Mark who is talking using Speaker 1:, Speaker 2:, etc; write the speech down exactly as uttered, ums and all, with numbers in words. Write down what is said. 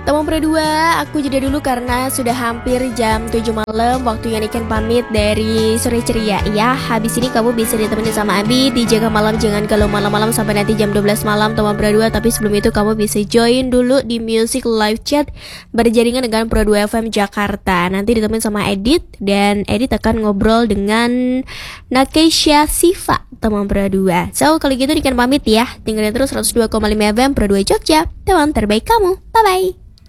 Speaker 1: Teman berdua, aku jeda dulu karena sudah hampir jam tujuh malam. Waktunya Niken pamit dari Sore Ceria ya. Habis ini kamu bisa ditemani sama Abi di Jaga Malam. Jangan kalau malam-malam sampai nanti jam dua belas malam teman berdua. Tapi sebelum itu kamu bisa join dulu di Music Live Chat berjaringan dengan Pro dua F M Jakarta. Nanti ditemani sama Edit, dan Edit akan ngobrol dengan Nakesha Siva teman berdua. So kalau gitu Niken pamit ya. Tinggalin terus seratus dua koma lima F M Pro dua Jogja, teman terbaik kamu. Bye bye.